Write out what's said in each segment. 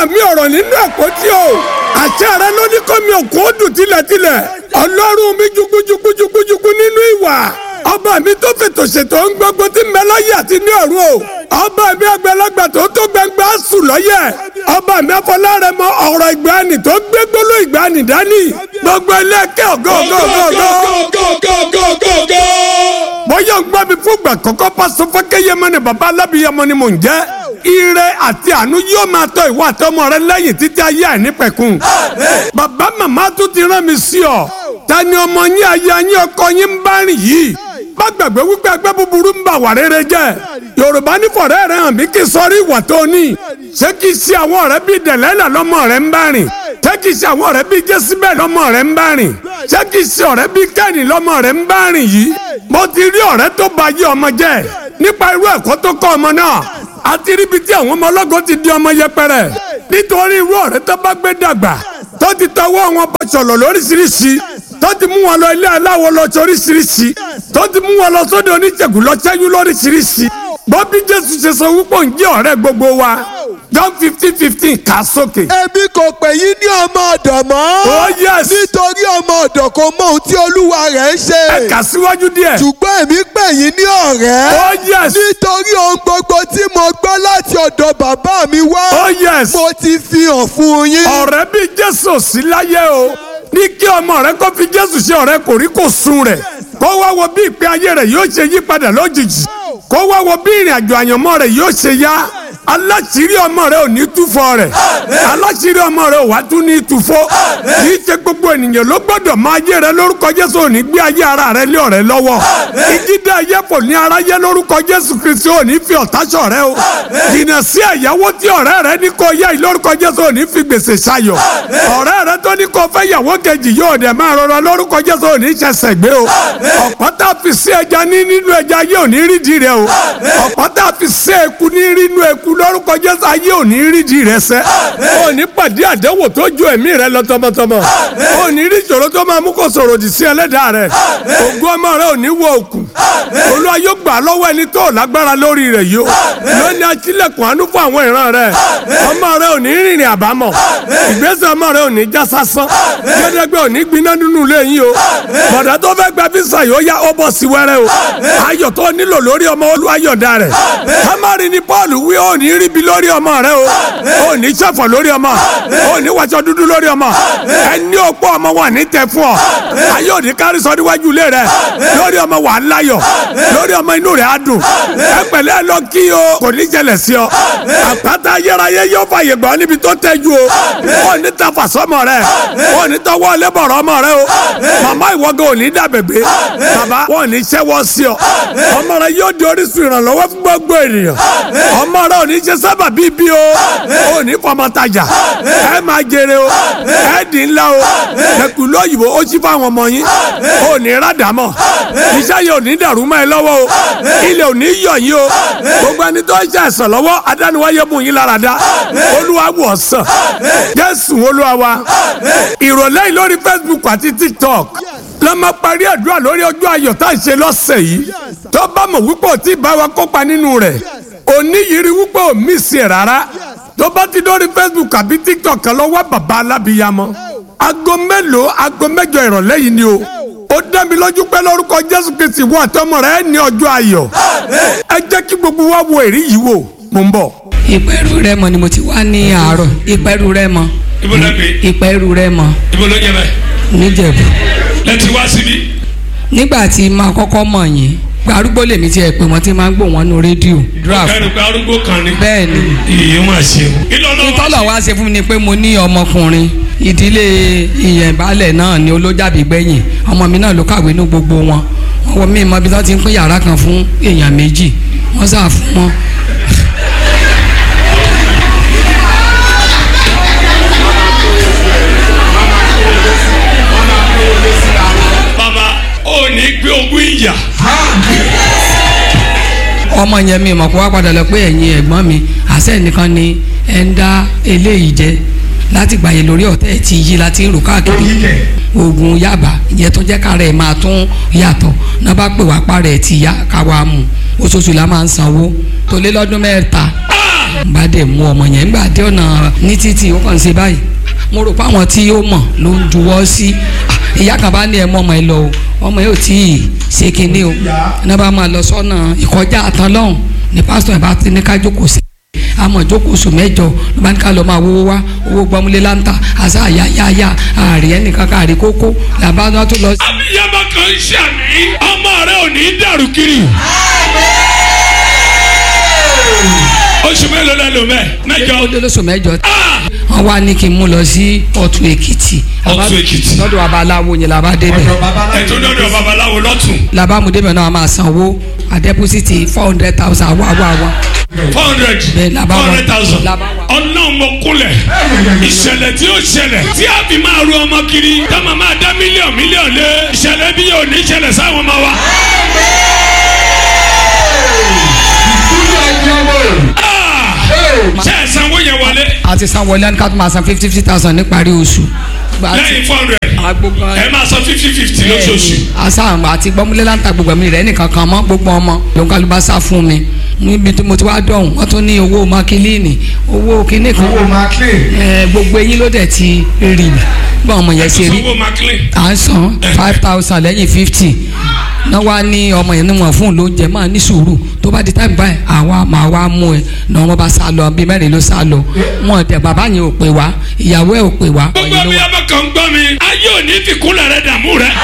ọba mi ọ̀rọ̀ nínú àpótí o àṣẹ rẹ ló ní kó mi òkú ó dùn tilẹ̀tilẹ̀ ọlọ́run mi jukujukujukujuku nínú ìwà ọba mi tó fètò ṣètò ń gbogbo tí mẹláyé àti ní ọ̀run o ọba mi àgbàlagbà tó gbẹngbà sùn lọ́yẹ̀ ọba mi afọlárẹ̀mọ ọ̀rọ̀ ìgbàanì tó gbé gbóló ìgbàanì dání gbogbo ilé ẹ̀kẹ́ ọ̀gọ́ọ̀gọ́ọ̀gọ́. bóyá ń gbọ́ mi fún ìgbà kọ́kọ́ pásọ Fákẹ́yẹmọ ni bàbá alábìyẹmọ ni mò ń jẹ́ ire àti àánú yóò máa tọ́ ìwà àtọmọ rẹ lẹ́yìn títí ayé àìnípẹ̀kun. bàbá màmá tún ti rán mi sí ọ ta ni ọmọ yín aya yín ọkọ yín ń bá rìn yìí má gbàgbé wípé ẹgbẹ́ búburú ń bà wà rere jẹ́ yorùbá ní fọ̀rẹ́ rẹ hàn mí kí sọrí ìwà tó ní ṣé kì í ṣe àwọn ọ̀rẹ́ bíi dẹ̀lẹ́là lọ́mọ rẹ ń bá rìn ṣé kì í ṣe àwọn ọ̀rẹ́ bíi jésìbẹ̀ lọ́mọ rẹ ń bá rìn ṣé kì í ṣe ọ̀rẹ́ bíi kẹ́ni lọ́mọ rẹ ń bá rìn yìí mo ti rí ọ̀rẹ́ tó bà yé ọmọ jẹ́ nípa irú ẹ̀kọ́ tó kọ́ ọmọ náà àti ríbi tí àwọn ọmọ ọlọ́gọ́ ti di ọmọ yẹpẹrẹ nítorí irú ọ̀rẹ́ tó bá gbé dàgbà tó ti tọwọ́ wọn bá ṣọ̀lọ̀ lóríṣiríṣi tó ti mú wọn lọ ilé aláwọ̀ lọ sóríṣiríṣi tó ti mú wọn lọ sódò oníṣègùn lọ ṣẹ́yún lóríṣiríṣi bọ́bí jésù ṣe sọ wípé òun jẹ́ ọ̀rẹ́ gbogbo wa John 15:15 kà sókè. èmi kò pè yín ní ọmọ ọ̀dọ̀ mọ́. oh yes. nítorí ọmọ ọ̀dọ̀ kò mọ ohun tí olúwa rẹ̀ ń ṣe. ẹ kà síwájú díẹ̀. ṣùgbọ́n èmi pè yín ní ọ̀rẹ́. oh yes. nítorí ohun gbogbo tí mo gbọ́ láti ọ̀dọ̀ bàbá mi wá. oh yes. mo ti fi hàn fún yín. ọ̀rẹ́ bí jésù sí láyé o ní kí ọmọ rẹ kó fi jésù ṣe ọ̀rẹ́ kò rí kò sun rẹ̀ kó wá wo bí ìpè ayé rẹ̀ yóò ṣe yí padà lójijì kó wá wo bí ìrìn àjò àyànmọ́ rẹ̀ yóò ṣe yá aláṣírí ọmọ rẹ ò ní túfọ̀ rẹ̀ aláṣírí ọmọ rẹ ò wá tún ní túfọ̀ kì í ṣe gbogbo ènìyàn ló gbọ́dọ̀ máa ayé rẹ lórúkọ jésù ò ní gbé ayé ara rẹ lé ọ̀rẹ́ lọ́wọ́ ìjídé ayé kò ní ara yẹ lórúkọ jésù kristi ò ní fi ọ̀tá ṣọ̀rẹ́ o jìnnà sí ẹ̀yáwó tí ọ̀rẹ́ rẹ ní kó yá lórúkọ jésù ò ní fi gbèsè ṣayọ̀ ọ̀rẹ́ rẹ tó ní kó fẹ́ yàwó kejì yóò dẹ̀ máa rọra lórúkọ jésù ò ní ṣẹ̀ṣẹ̀ gbé o ọ̀pọ̀ tá a fi sí ẹja ní nínú ẹja ayé ò ní rídìí rẹ o ọ̀pọ̀ tá a fi sí eku ní nínú eku lórúkọ jésù ayé ò ní rídìí rẹ sẹ́ ò ní pàdé àdánwò tó ju ẹ̀mí rẹ lọ tọmọtọmọ ò ní rí ìṣòro tó máa mú kó sọ̀rọ̀ òdì sí ẹlẹ́dàá rẹ ògùn ọmọ rẹ ò ní wọ òkun olúwa yóò gbà lọ́wọ́ ẹni tó lágbára lórí rẹ yìí lónìí aṣílẹ̀kùn àánú fún àwọn ìran rẹ ọmọ rẹ ò ní rìnrìn àbámọ̀ ìgbésẹ̀ ọmọ rẹ ò ní já sásán gẹ́gẹ́ ò ní gbiná nínú ilé yín o bọ̀dá tó fẹ́ gba físà yóò yá ó bọ̀ sí wẹ́rẹ́ o ayọ̀ tó nílò lórí ọmọ olúwa yọ̀ǹda rẹ̀ kámárì ni Pọ́ọ̀lù wí ó ní ríbi lórí ọmọ rẹ o ó ní ṣẹ̀fọ̀ lórí ọmọ ó ní wàṣọ dúdú lórí ọmọ ẹni òpó ọmọ wà ní tẹ fún ọ ayé òní kárí sọ níwájú ilé rẹ lórí ọmọ wà láyọ̀ lórí ọmọ inú rẹ á dùn ẹ pẹ̀lẹ́ lọ kí o kò ní jẹlẹ̀ sí ọ àpáta ayérayé yóò fàyè gbọ́ níbi tó tẹ́jú o ó ní tafa sọmọ rẹ ó ní tọwọ́ lẹ́bọ̀rọ̀ ọmọ rẹ o màmá ìwọ́gẹ́ ò ní dàbẹ̀gbẹ́ bàbá wọn ò ní ṣẹ́wọ́ sí ọ ọmọ rẹ yóò di orísun ìrànlọ́wọ́ fún gbogbo ènìyàn ọmọ rẹ ò ní ṣe sábà bíbí o ò ní fọmọ tajà ẹ máa jèrè o ẹ dì ńlá o ẹkùn lóyìnbó ó ṣí fáwọn ọmọ yín ò ní rádàmọ iṣẹ́ yìí ò ní dàrú mọ́ ẹ lọ́wọ́ o ilẹ̀ ò ní yọ̀ yín o gbogbo ẹni tó ń ṣe àìsàn lọ́wọ́ adániwáyé mú yín lára dá olúwa wò sàn jésù olúwa wa ìrọ̀lẹ́ yìí lórí Facebook àti TikTok la máa parí àdúrà lórí ọjọ́ ayọ̀ tá à ń ṣe lọ́sẹ̀ yìí tó bá mọ̀ wípé ò tí ì bá wa kópa nínú rẹ̀ òní yìí rí wípé ò mí sí ẹ̀ rárá tó bá ti lórí Facebook àbí TikTok kan lọ wá bàbá alábìyamọ aago mélòó aago mẹ́jọ ìrọ̀lẹ́ yìí ni o ó dá mi lójú pé lórúkọ Jésù Kristi wọ àtọmọ rẹ ní ọjọ́ ayọ̀ ẹ jẹ́ kí gbogbo wa wo èrí yìí wò mò ń bọ̀. Ìpẹ́rù Rẹ́mọ ni mo ti wá ní àárọ̀ Ìpẹ́rù Rẹ́mọ. Ibo lẹ pè. Ìpẹ́rù Rẹ́mọ. Ibo ló jẹ bẹ́ẹ̀. Níjẹ̀bú. Ẹ ti wá síbí. Nígbà tí máa kọ́kọ́ mọ̀ yín arúgbó lèmi tí ẹ pé wọ́n ti máa ń gbọ́ wọn nu rédíò. Kẹ́rù pé arúgbó kan ni. bẹ́ẹ̀ ni. Iye wọn ṣe o. ìtọ́lọ̀ wá ṣe fún mi ni pé mo ní ọmọkùnrin ìdílé ìyẹ̀nbalẹ̀ náà ni olójàbí gbẹ̀yìn ọmọ mi náà ló kàwé ní gbogbo wọn wọ́n mi mọ ibi tí wọ́n ti ń pín yàrá kan fún èèyàn méjì wọ́n sà fún wọn. Bàbá ò ní gbé ogún ìyà. ọmọ yẹn mi mọ̀ kó wá padà lọ pé ẹ̀yin ẹ̀gbọ́n mi àṣẹ nìkan ni ẹ̀ ń dá eléyìí jẹ láti gbàyè lórí ọ̀tẹ̀ ti yí láti rò káàkiri oògùn yaba ìyẹn tó jẹ́ kára ẹ̀ máa tún yàtọ̀ náà bá pè wá parẹ́ ẹ̀ ti yá káwa mú oṣooṣù la máa ń sanwó tó lé lọ́dún mẹ́ta. n bá dẹ̀ mú ọmọ yẹn nígbà dé ọ̀nà ní títì ó kàn ń ṣe báyìí mo rò pé àwọn tí ó mọ̀ ló ń juwọ́ sí ìyá kan bá ní ẹ mọ́ ọmọ ẹ lọ o ọmọ yóò tí ì ṣe kinní o ní bá máa lọ sọ́nà ìkọjá àtàn lọ́hùn ní pásítọ̀ ẹ̀ bá ti ní ká jókòó sí àmọ́ jókòó oṣù mẹ́jọ ló bá ní ká lọ́ọ́ máa wówó wá owó gbọ́múlé láńtà àṣà àyàyàyà ààrẹ ẹnìkan káàrí kókó làbá wọn tó lọ. abiyamọ kan ń ṣàmì ọmọ rẹ ò ní dàrú kiri. oṣù mélòó lẹ́nu mẹ́jọ. ó lé lóṣù mẹ́jọ. wọ́n wá ní kí n mú lọ sí Ọ̀tún Èkìtì. Ọ̀tún Èkìtì. lọ́dọ̀ babaláwo yẹn làbá débẹ̀. ẹ̀tọ́ lọ́dọ̀ babaláwo lọ́tún. làbá mu débẹ̀ náà a máa sanwó àdẹ́pọ́sìtì 400,000 wá. 400,000 ọ̀nà mo kúnlẹ̀ ìṣẹ̀lẹ̀ tí ó ṣẹlẹ̀ tí a fi máa ru ọmọ kiri tá a máa dá mílíọ̀nù lé ìṣẹ̀lẹ̀ bí yóò ní ìṣẹ̀lẹ̀ sáwọn ọmọ wa. ṣe é sanwó yẹn wọlé. a ti san wọlé ká tó máa san 50,000 níparí oṣù. lẹ́yìn 400 ẹ máa san 50 lóṣooṣù. asa àti gbọ́múlé láǹtà gbogbo mi rẹ̀ nìkan kan mọ́ gbogbo ọmọ ló ń kálù bá sá fún mi níbi tí mo ti wá dọ̀hún wọ́n tún ní owó makilini owó kíní kan gbogbo eyín ló dẹ̀ ti rì bọ́n ọmọ yẹn ṣe rí à ń san 5,000 lẹ́yìn 50 náà wá ní ọmọ yẹn níwọ̀n fún lóúnjẹ máa ní sùúrù tó bá di táìmù báyìí àwa máa wá mú ẹ náà wọ́n bá sá lọ bíi mẹ́rin ló sá lọ wọn dẹ̀ bàbá yẹn ò pè wá ìyàwó ẹ̀ ò pè wá. gbogbo mi ọmọ kan gbọ́ mi ayé ò ní fi kúnlẹ̀ rẹ dààmú rẹ.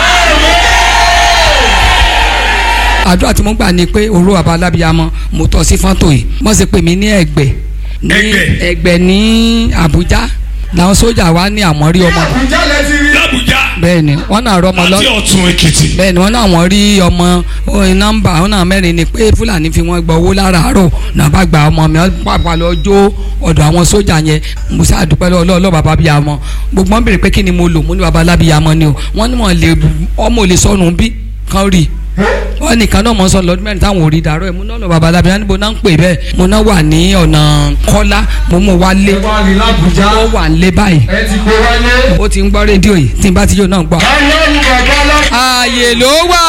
àdúrà tí mo gbà ni pé òru bàbá alábíyamọ mo tọ́ sí fọ́tò yìí wọ́n sì pè mí ní Ẹ̀gbẹ́ ní Àbújá làwọn sójà wa ní àwọn rí ọmọ. l'Àbújá. bẹ́ẹ̀ni wọ́n náà rọ ọmọ lọ. àti Ọ̀tún Èkìtì. bẹ́ẹ̀ni wọ́n náà wọ́n rí ọmọ nọ́mbà wọ́n náà mẹ́rin ni pé Fúlàní fi wọ́n gbọ́ owó láràárọ̀ náà bá gba ọmọ mi pàápàá lọ jó ọ̀dọ̀ àwọn sójà yẹn musa àdúpẹ́ lọ́ọ́ bàbá bíyamọ gbogbo wọn béèrè pé kí ni mo lò mo ní bàbá alábíyamọ ni o wọ́n ní wọn lè ọmọ ò lè sọnù bí kan rí wọ́n nìkan náà mọ̀ sọ lọ́dún mẹ́rin táwọn ò rí dàrọ́ ẹ̀ mo náà lọ bàbá alábíyá níbo náà ń pè bẹ́ẹ̀ mo náà wà ní ọ̀nà Kọ́lá mo mú wálé ó wà ń lé báyìí ó ti ń gbọ́ rédíò yìí tí n bá ti yóò náà gbọ́. ààyè ló wà.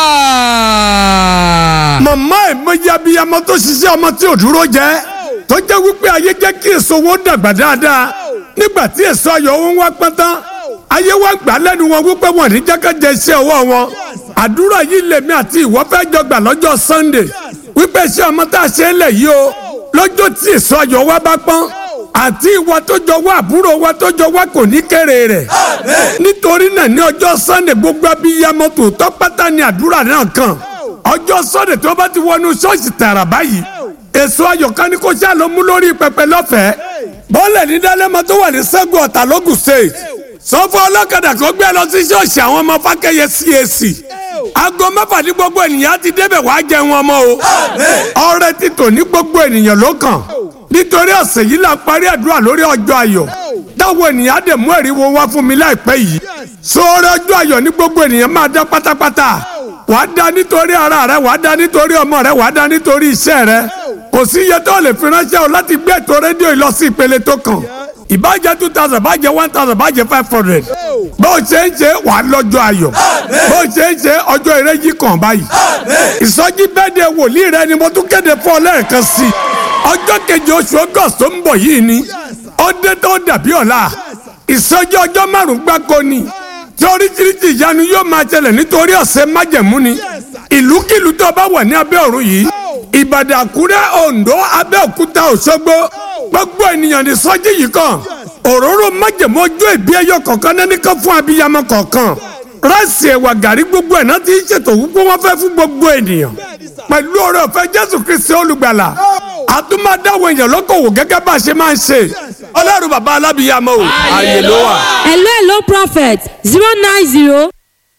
màmá ẹ̀ mọ̀yá abiyamọ tó ṣiṣẹ́ ọmọ tí ò dúró jẹ́ tó jẹ́ wípé ayé jẹ́ kí èso wọn dàgbà dáadáa nígbà tí èso ayọ̀ wọn wá pọ́n tán ayé wa gbà lẹ́nu wọn wípé wọn ní jẹ́kẹ́jẹ́ iṣẹ́ ọwọ́ wọn àdúrà yìí lèmi àti ìwọ fẹ́ jọ gbà lọ́jọ́ Sunday wípé iṣẹ́ ọmọ tá a ṣe ń lẹ̀ yìí o lọ́jọ́ tí èso ayọ̀ wa bá pọ́n àti ìwọ tó jọ wá àbúrò wa tó jọ wá kò ní kéré rẹ̀ nítorí náà ní ọjọ́ Sunday gbogbo abiyamọ tòótọ́ pátá ni àdúrà náà kàn ọjọ́ Sunday tó bá ti wọnú ṣọ́ọ̀ṣì tààrà báyìí èso ayọ̀ kan ní kó ṣáà ló mú lórí pẹpẹ lọ́fẹ̀ẹ́ bọ́ọ̀lẹ̀ ní dálẹ́mọ tó wà ní Ṣẹ́gun Ọ̀tà lógùn state sọ́fọ́ ọlọ́kadà kan gbé lọ sí ṣọ́ọ̀ṣì àwọn ọmọ Fákẹ́yẹ CAC aago 6 ní gbogbo ènìyàn ti débẹ̀ wá jẹun ọmọ o ọrẹ títò ní gbogbo ènìyàn ló kàn nítorí ọ̀sẹ̀ yìí là ń parí àdúrà lórí ọjọ́ ayọ̀ táwọn ènìyàn á dẹ̀ mú ẹ̀rí wo wá fún mi láìpẹ́ yìí sóòrè ọjọ́ ayọ̀ ní gbogbo ènìyàn máa dá pátápátá wàá dá nítorí ara rẹ wàá dá nítorí ọmọ rẹ wàá dá nítorí iṣẹ́ rẹ kò sí iye tó lè fi ránṣẹ́ o láti gbé ètò rédíò yìí lọ sí ìpele tó kàn ìbàjẹ́ 2,000 bàjẹ́ 1,000 bàjẹ́ 500 bó ṣe ń ṣe wà lọ́jọ́ ayọ̀ bó ṣe ń ṣe ọjọ́ eré yìí kàn báyìí ìsọjí bẹ́ẹ̀dẹ̀ wòlíì rẹ ni mo tún kéde fún ọ lẹ́ẹ̀kan sí i ọjọ́ keje oṣù August tó ń bọ̀ yìí ni ọdẹ tó dàbí ọ̀la ìsọjí ọjọ́ 5 gbáko ni tí oríṣiríṣi ìyanu yóò máa ṣẹlẹ̀ nítorí ọ̀sẹ̀ májẹ̀mú ni ìlúkìlú tó bá wà ní abẹ́ ọ̀run yìí Ìbàdàn Àkúrẹ́ Oǹdó Abẹ́òkúta Òṣogbo gbogbo ènìyàn ní sọ́jí yìí kan òróró májèmó ojú ìbí ẹyọ kọ̀ọ̀kan náà nìkan fún abiyamọ kọ̀ọ̀kan ráìsì ẹ̀wà gàrí gbogbo ẹ̀ náà ti ń ṣètò wípé wọ́n fẹ́ fún gbogbo ènìyàn pẹ̀lú ọ̀rẹ́ ọ̀fẹ́ Jésù Kristi olùgbàlà àtúmọ̀dáwọ̀ èèyàn lókòwò gẹ́gẹ́ bá a ṣe máa ń ṣe Ọlọ́run bàbá alábìyamọ o ààyè ló wà. hello prophet 090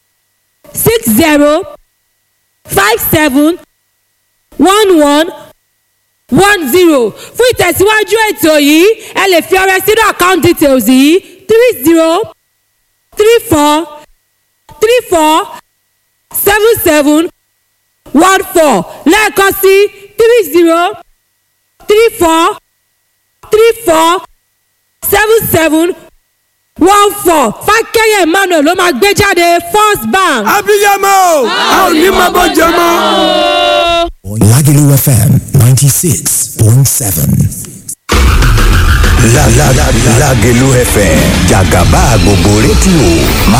60 57 11 10 fún ìtẹ̀síwájú ètò yìí ẹ lè fi ọrẹ sínú account details yìí 30 34 34 77 14 lẹ́ẹ̀kan sí 30 34 34 77 14 Fákẹ́yẹ Emmanuel ló máa gbé jáde First Bank. abiyamọ a ò ní máa bọ́ jẹ mọ́. Lagelu FM 96.7. Lágelú FM jàgàbá gbogbo rédíò máa